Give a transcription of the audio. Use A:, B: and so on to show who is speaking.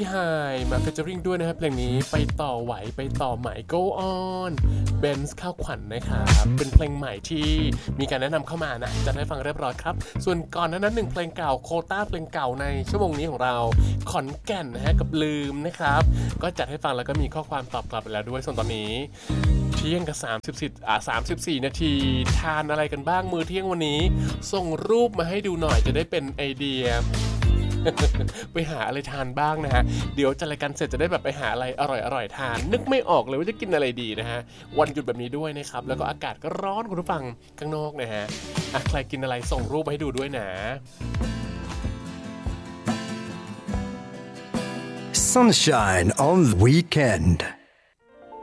A: ไฮมาเฟเจอริงด้วยนะครับเพลงนี้ไปต่อไหวไปต่อใหม่ Go On เบนซ์ข้าวขวัญนะครับเป็นเพลงใหม่ที่มีการแนะนำเข้ามานะจะได้ฟังเรียบร้อยครับส่วนก่อนนั้น1เพลงเก่าโควต้าเพลงเก่าในชั่วโมงนี้ของเราขอนแก่นนะฮะกับลืมนะครับก็จัดให้ฟังแล้วก็มีข้อความตอบกลับไปแล้วด้วยส่วนตอนนี้เที่ยงกับ34นาทีทานอะไรกันบ้างมื้อเที่ยงวันนี้ส่งรูปมาให้ดูหน่อยจะได้เป็นไอเดีย ไปหาอะไรทานบ้างนะฮะเดี๋ยวจัดรายการเสร็จจะได้แบบไปหาอะไรอร่อยๆทานนึกไม่ออกเลยว่าจะกินอะไรดีนะฮะวันหยุดแบบนี้ด้วยนะครับแล้วก็อากาศก็ร้อนคุณผู้ฟังข้างนอกนะฮะใครกินอะไรส่งรูปมาให้ดูด้วยนะ
B: Sunshine on the weekend